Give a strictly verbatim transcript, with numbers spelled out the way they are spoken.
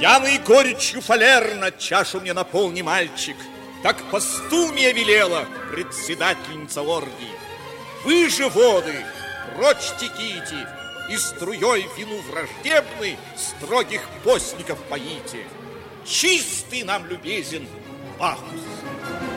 Пьяный горечью фалерно чашу мне наполни, мальчик. Так постумия велела председательница оргии. Вы же, воды, прочь теките, и струей вину враждебной строгих постников поите. Чистый нам любезен Бахус.